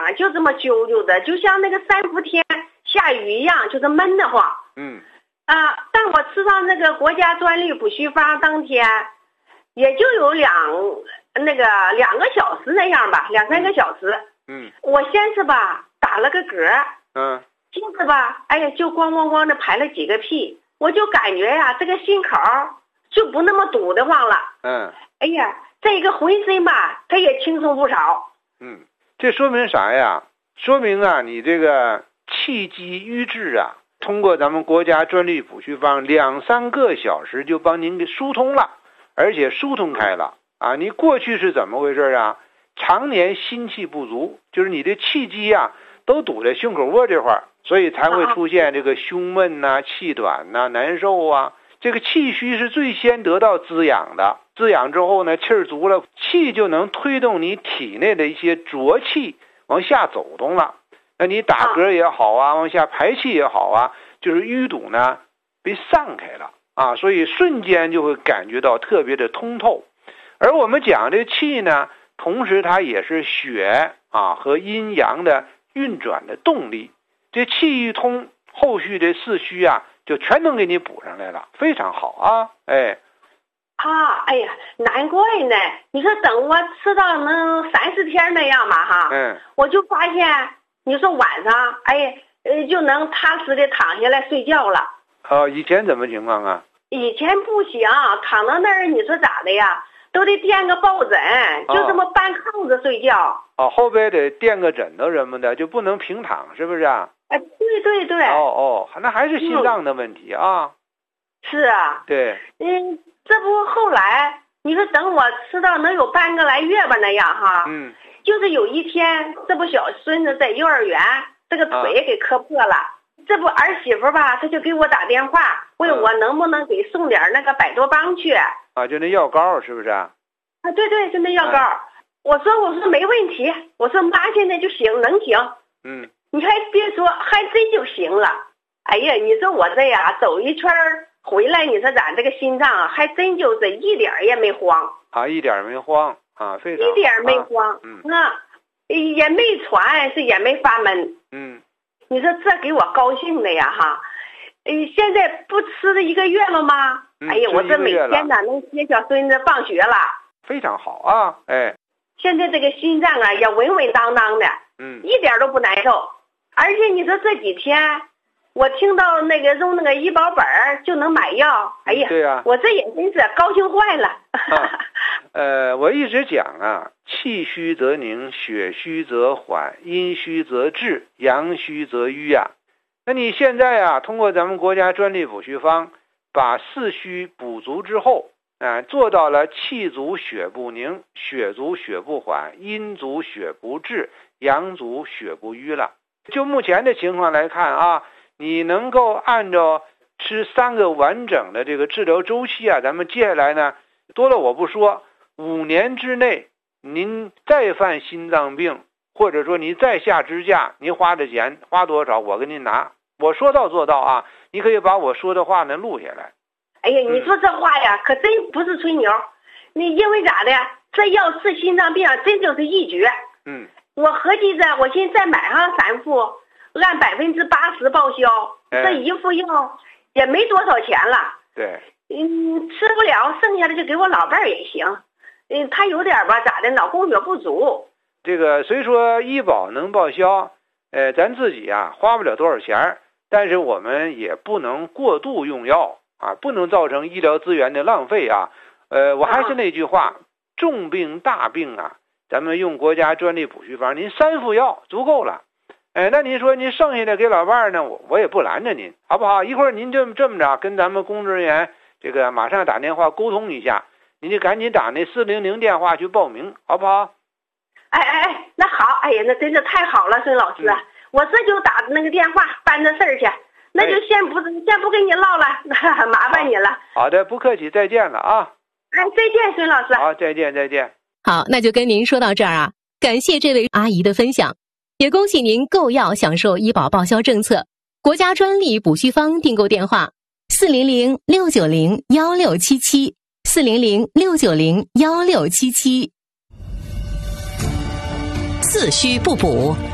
啊，就这么揪揪的，就像那个三伏天下雨一样，就是闷得慌。但我吃上那个国家专利补虚方当天，也就有2个小时那样吧，2、3个小时。我先是吧打了个嗝，接着吧，哎呀，就咣咣咣的排了几个屁，我就感觉呀，这个心口就不那么堵得慌了。哎呀，这个浑身吧，它也轻松不少。 这说明啥呀？说明啊，你这个气机瘀滞啊，通过咱们国家专利补虚方2、3个小时就帮您给疏通了，而且疏通开了啊！你过去是怎么回事啊？常年心气不足，就是你的气机啊都堵在胸口窝这块儿，所以才会出现这个胸闷呐、气短呐、难受啊。这个气虚是最先得到滋养的，滋养之后呢，气儿足了，气就能推动你体内的一些浊气往下走动了。那你打嗝也好啊，往下排气也好啊，就是淤堵呢被散开了啊，所以瞬间就会感觉到特别的通透。而我们讲这气呢，同时它也是血啊和阴阳的运转的动力。这气一通，后续这四虚啊就全能给你补上来了，非常好啊！ 哎呀，难怪呢！你说等我吃到能3、4天那样吧，哈，我就发现，你说晚上，就能踏实的躺下来睡觉了。 以前怎么情况啊？ 以前不行，躺到那儿，你说咋的呀？都得垫个抱枕，就这么搬炕子睡觉。 后边得垫个枕头什么的，就不能平躺，是不是啊？ 对。 那还是心脏的问题啊。 是啊。 对。 这不后来，你说等我吃到能有半个来月吧那样哈。就是有一天，这不小孙子在幼儿园，这个腿给磕破了。这不儿媳妇吧，他就给我打电话，问我能不能给送点那个百多邦去。 就那药膏是不是啊？ 对，就那药膏。我说没问题，我说妈现在就行，能行。你还别说，还真就行了。哎呀，你说我这呀走一圈回来，你说咱这个心脏啊，还真就是一点也没慌。 一点没慌啊，非常一点没慌。也没喘，是也没发闷。你说这给我高兴的呀哈。现在不吃了1个月了吗？我这每天呢能接小孙子放学了。 非常好啊。 现在这个心脏啊也稳稳当当的。一点都不难受。而且你说这几天我听到那个用那个医保本就能买药， 对呀， 我这也真是高兴坏了。 我一直讲啊，气虚则凝，血虚则缓，阴虚则滞，阳虚则瘀啊。那你现在啊，通过咱们国家专利补虚方，把四虚补足之后，做到了气足血不凝，血足血不缓，阴足血不滞，阳足血不瘀了。就目前的情况来看啊，你能够按照吃3个完整的这个治疗周期啊，咱们接下来呢，多了我不说，5年之内您再犯心脏病，或者说你再下支架，您花的钱花多少我给您拿，我说到做到啊。你可以把我说的话呢录下来。 你说这话呀可真不是吹牛。你因为咋的呀，这药治心脏病真就是一绝。我合计着我现在买上3副，按80%报销，这1副药也没多少钱了。 对。 吃不了，剩下的就给我老伴儿也行。他有点吧咋的，脑供血不足。 这个虽说医保能报销，咱自己啊花不了多少钱，但是我们也不能过度用药啊，不能造成医疗资源的浪费啊。我还是那句话，重病大病啊，咱们用国家专利补虚方，您3副药足够了。那您说您剩下的给老伴儿呢，我也不拦着您，好不好？一会儿您这么着跟咱们工作人员这个马上打电话沟通一下，您就赶紧打那400电话去报名，好不好？ 那好。那真是太好了，孙老师。我这就打那个电话办这事儿去。那就先不跟你唠了，麻烦你了。 好的，不客气，再见了啊。 再见，孙老师。 好，再见。 好，那就跟您说到这儿啊。感谢这位阿姨的分享，也恭喜您购药享受医保报销政策。国家专利补虚方订购电话：400-690-1677 400-690-1677。 四虚不补